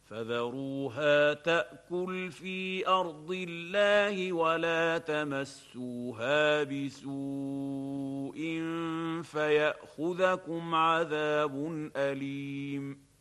فذروها تأكل في أرض الله ولا تمسوها بسوء فيأخذكم عذاب أليم.